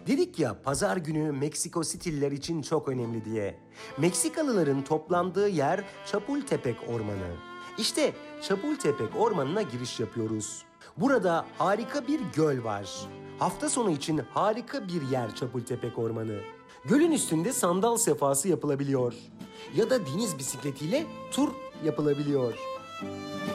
Dedik ya pazar günü Meksiko City'liler için çok önemli diye. Meksikalıların toplandığı yer Çapultepec Ormanı. İşte Çapultepec Ormanı'na giriş yapıyoruz. Burada harika bir göl var. Hafta sonu için harika bir yer Çapultepec Ormanı. Gölün üstünde sandal sefası yapılabiliyor. Ya da deniz bisikletiyle tur yapılabiliyor.